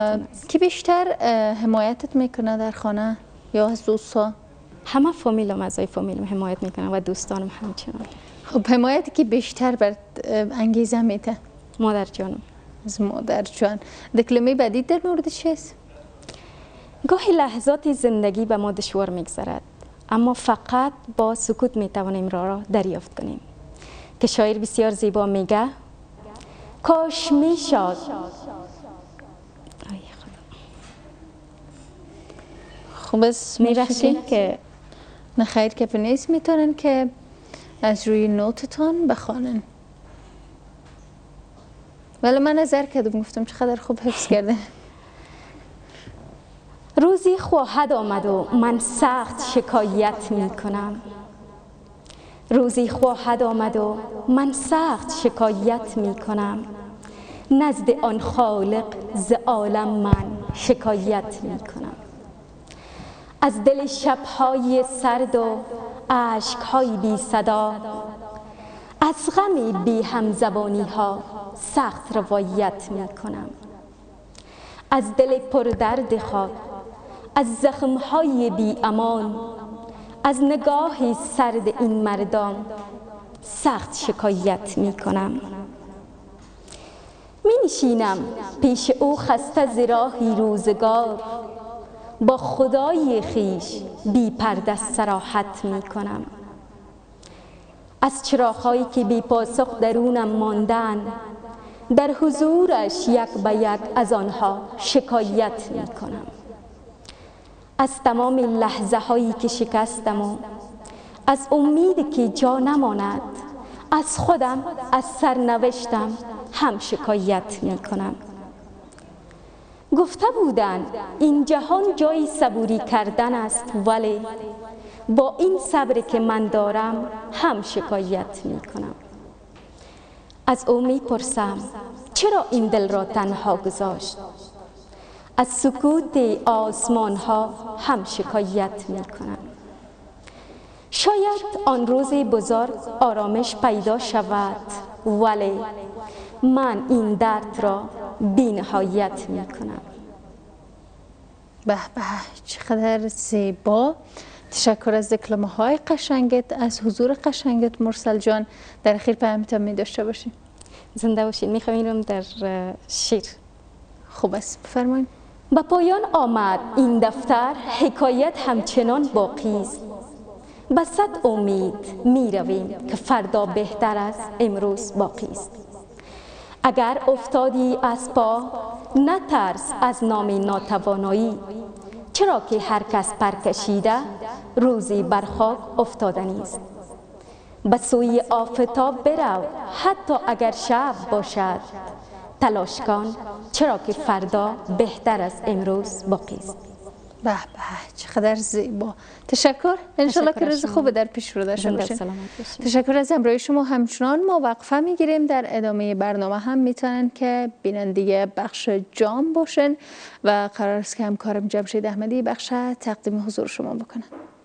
کی بیشتر حمایتت میکنه در خانه یا از دوستا؟ همه فامیلم، اعضای فامیلم حمایت میکنن و دوستانم همچنان. خب حمایتی که بیشتر بر انگیزه میده؟ مادر جانم. از مادر جان. کلمه بعدی در مورد چیست؟ گاهی لحظات زندگی به ما دشوار میگذرد، اما فقط با سکوت میتوانیم را دریافت کنیم. که شاعر بسیار زیبا میگه کاش میشد. خب از میبخشید که نه خیر که نیست، میتونن که از روی نوتتان بخوانن. ولی من نظر کردم گفتم چقدر خوب حفظ کرده. روزی خواهد آمد و من سخت شکایت می کنم. روزی خواهد آمد و من سخت شکایت می کنم. نزد آن خالق ز عالم من شکایت می کنم. از دل شبهای سرد و اشکهای بی صدا، از غم بی همزبانی ها سخت روایت می کنم. از دل پردرد خود، از زخمهای بی امان، از نگاه سرد این مردم سخت شکایت می کنم. می نشینم پیش او خسته ز راهی روزگار، با خدای خویش بی پرده صراحت می کنم. از چراغ‌هایی که بی پاسخ درونم ماندن، در حضورش یک به یک از آنها شکایت می کنم. از تمام لحظه هایی که شکستم و از امیدی که جا نماند، از خودم، از سرنوشتم هم شکایت می کنم. گفته بودند این جهان جای صبوری کردن است، ولی با این صبری که من دارم هم شکایت می کنم. از او می پرسم چرا این دل را تنها گذاشت؟ از سکوت آسمان ها هم شکایت می کنم. شاید آن روز بزرگ آرامش پیدا شود، ولی من این درد را بی نهایت می کنم. به به چقدر زیبا. تشکر از کلمه های قشنگت، از حضور قشنگت مرسل جان. در اخیر پیامت می داشته باشیم. زنده باشید. میخواییم در شیر. خوب است، بفرمایید. به پایان آمد این دفتر، حکایت همچنان باقی است. به صد امید می رویم که فردا بهتر از امروز باقی است. اگر افتادی از پا نترس از نام ناتوانایی، چرا که هر کس پر کشیده روزی بر خاک افتادنی است. به سوی آفتاب برو حتی اگر شب باشد، تلاش کن چرا که فردا بهتر از امروز باقی است. به به چقدر زیبا. تشکر. انشالله که روز خوب در پیش رو داشته باشین. تشکر از همراهی شما. همچنان ما وقفه میگیریم. در ادامه برنامه هم میتونن که بیننده بخش جام باشن و قرار است که همکارم جمشید احمدی بخش تقدیم حضور شما بکنن.